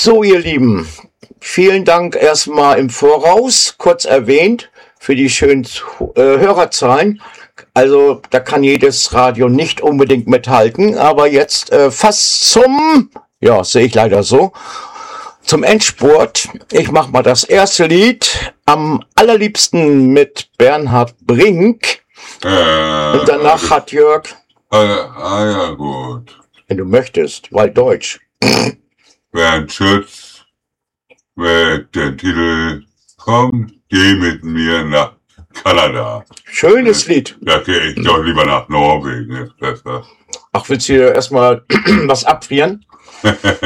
So, ihr Lieben, vielen Dank erstmal im Voraus, kurz erwähnt, für die schönen Hörerzahlen. Also da kann jedes Radio nicht unbedingt mithalten, aber jetzt fast sehe ich leider so, zum Endspurt. Ich mache mal das erste Lied, am allerliebsten mit Bernhard Brink. Und danach hat Jörg... ja, gut. Wenn du möchtest, weil Deutsch. Bernd Schütz mit dem Titel Komm, geh mit mir nach Kanada. Schönes Lied. Da gehe ich doch lieber nach Norwegen, ist besser. Ach, willst du erstmal was abfrieren?